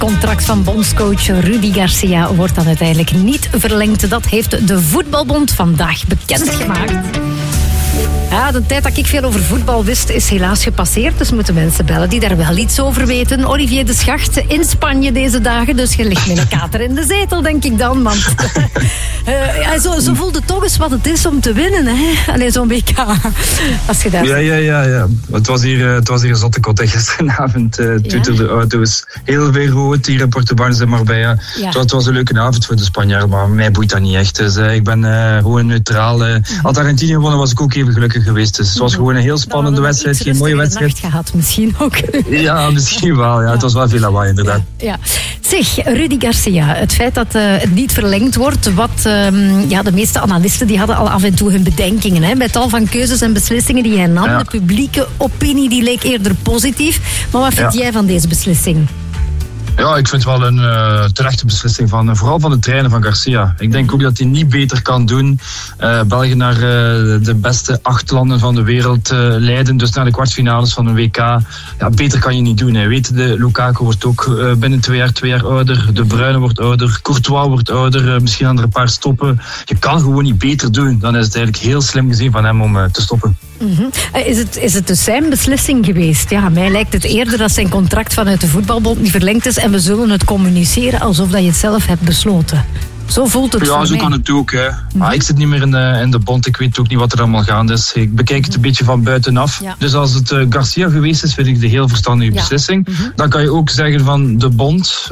contract van bondscoach Rudy Garcia wordt dan uiteindelijk niet verlengd. Dat heeft de Voetbalbond vandaag bekendgemaakt. Ja, de tijd dat ik veel over voetbal wist is helaas gepasseerd. Dus moeten mensen bellen die daar wel iets over weten. Olivier de Schacht in Spanje deze dagen. Dus je ligt met een kater in de zetel, denk ik dan. Want zo voelde toch eens wat het is om te winnen. Hè? Allee, zo'n WK. Als je daar... Ja. Het was hier een zotte kot gisteravond. De auto's. Heel veel rood hier in Portugal en Marbella. Ja. Het was een leuke avond voor de Spanjaarden. Maar mij boeit dat niet echt. Dus ik ben gewoon neutraal. Had Argentinië gewonnen was ik ook even gelukkig geweest. Dus het was gewoon een heel spannende wedstrijd. Geen mooie wedstrijd. Gehad, misschien ook. Ja, misschien wel. Ja. Het was wel veel lawaai, inderdaad. Ja. Zeg, Rudy Garcia, het feit dat het niet verlengd wordt, de meeste analisten die hadden al af en toe hun bedenkingen. Hè, bij tal van keuzes en beslissingen die hij nam. Ja. De publieke opinie die leek eerder positief. Maar wat vind jij van deze beslissing? Ja, ik vind het wel een terechte beslissing vooral van de trainer van Garcia. Ik denk ook dat hij niet beter kan doen. België naar de beste 8 landen van de wereld leiden, dus naar de kwartfinales van een WK. Ja, beter kan je niet doen. Hè. Weet je, Lukaku wordt ook binnen 2 jaar ouder. De Bruyne wordt ouder. Courtois wordt ouder. Misschien aan er een paar stoppen. Je kan gewoon niet beter doen. Dan is het eigenlijk heel slim gezien van hem om te stoppen. Mm-hmm. Is het dus zijn beslissing geweest? Ja, mij lijkt het eerder dat zijn contract vanuit de Voetbalbond niet verlengd is en we zullen het communiceren alsof dat je het zelf hebt besloten. Zo voelt het voor mij. Ja, zo kan het ook. Hè. Maar ik zit niet meer in de bond. Ik weet ook niet wat er allemaal gaande is. Ik bekijk het een beetje van buitenaf. Ja. Dus als het Garcia geweest is, vind ik de heel verstandige beslissing. Dan kan je ook zeggen van de bond.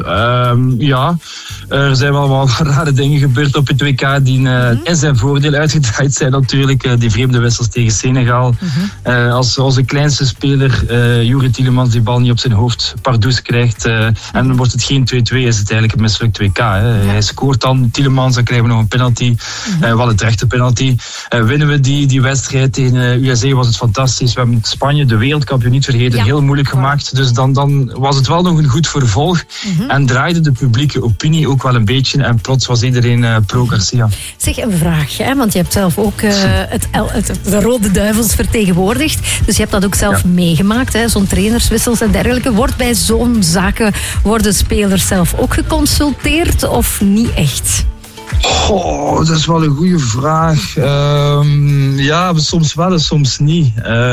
Er zijn wel wat rare dingen gebeurd op het WK die in zijn voordeel uitgedraaid zijn natuurlijk. Die vreemde wissels tegen Senegal. Als onze kleinste speler, Youri Tielemans, die bal niet op zijn hoofd Pardoes krijgt. En dan wordt het geen 2-2, is het eigenlijk een mislukt WK. Hè. Hij scoort dan Tielemans, dan krijgen we nog een penalty. Wel een terechte penalty. Winnen we die wedstrijd tegen USA was het fantastisch. We hebben Spanje, de wereldkampioen niet vergeten, heel moeilijk gemaakt. Dus dan was het wel nog een goed vervolg. En draaide de publieke opinie ook wel een beetje. En plots was iedereen pro-Garcia. Zeg, een vraag, hè? Want je hebt zelf ook de Rode Duivels vertegenwoordigd. Dus je hebt dat ook zelf meegemaakt, hè? Zo'n trainerswissels en dergelijke. Worden spelers zelf ook geconsulteerd of niet echt? Oh, dat is wel een goede vraag. Ja, soms wel en soms niet.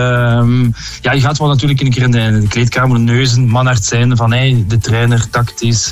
Je gaat wel natuurlijk een keer in de kleedkamer neuzen, manhart zijn van de trainer, tactisch.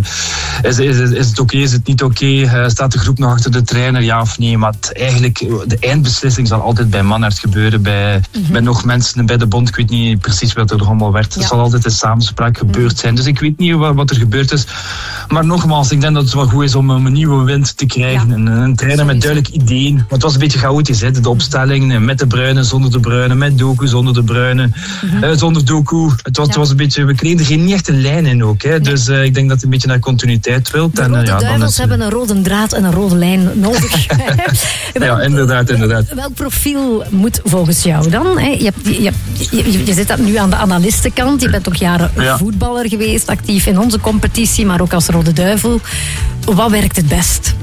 Is het oké, is het niet oké? Staat de groep nog achter de trainer, ja of nee? Maar eigenlijk, de eindbeslissing zal altijd bij manhart gebeuren, bij nog mensen, bij de bond. Ik weet niet precies wat er allemaal werd. Het zal altijd in samenspraak gebeurd zijn. Dus ik weet niet wat er gebeurd is. Maar nogmaals, ik denk dat het wel goed is om een nieuwe wind te krijgen. Een trainer met duidelijk ideeën. Want het was een beetje chaotisch, hè? De opstelling met de Bruyne, zonder de Bruyne, met Doku, zonder de Bruyne, zonder Doku. Het was een beetje, we kregen er niet echt een lijn in ook. Hè? Dus ik denk dat het een beetje naar continuïteit wilt. De Rode Duivels hebben een rode draad en een rode lijn nodig. Ja, inderdaad. Welk profiel moet volgens jou dan? Hè? Je zit nu aan de analistenkant. Je bent toch jaren voetballer geweest, actief in onze competitie, maar ook als Rode Duivel. Wat werkt het best?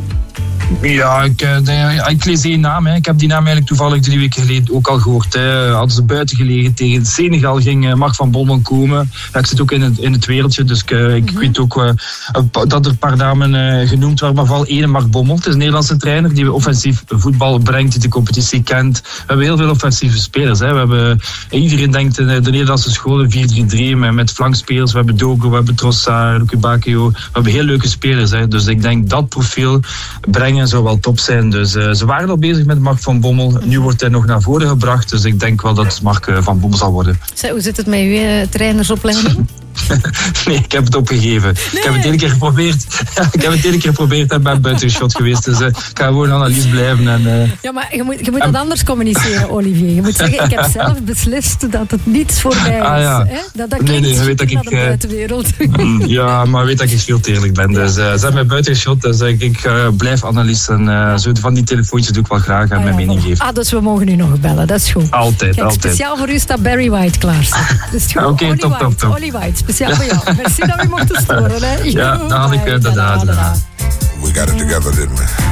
Ja, ik lees één naam. Hè. Ik heb die naam eigenlijk toevallig 3 weken geleden ook al gehoord. Hè. Hadden ze buiten gelegen tegen Senegal, ging Mark van Bommel komen. Ja, ik zit ook in het wereldje, dus ik weet ook dat er een paar namen genoemd werden. Maar vooral één, Mark Bommel. Het is een Nederlandse trainer die offensief voetbal brengt, die de competitie kent. We hebben heel veel offensieve spelers. Hè. Iedereen denkt de Nederlandse school 4-3-3 met flankspelers. We hebben Dogo, we hebben Trossard, Lukebakio. We hebben heel leuke spelers. Hè. Dus ik denk dat profiel brengen zou wel top zijn. Dus ze waren al bezig met Mark van Bommel. Nu wordt hij nog naar voren gebracht. Dus ik denk wel dat het Mark van Bommel zal worden. Hoe zit het met uw trainersopleiding? Nee, ik heb het opgegeven. Nee. Ik heb het 1 keer geprobeerd. En ben buiten shot geweest. Dus ik ga gewoon analyse blijven. Ja, maar je moet dat anders communiceren, Olivier. Je moet zeggen, ik heb zelf beslist dat het niets voor mij is. Ja. Dat klinkt weet dat naar de buitenwereld. Ja, maar weet dat ik veel te eerlijk ben. Dus ze hebben mij buiten shot. Dus ik blijf analyse. En zo van die telefoontjes doe ik wel graag aan mijn mening geven. Dus we mogen nu nog bellen. Dat is goed. Altijd. Speciaal voor u staat Barry White klaar. Oké, top. Ollie White, speciaal voor jou. Merci dat u mocht storen. Hè. Ja, dan had ik dat. We got it together, didn't we?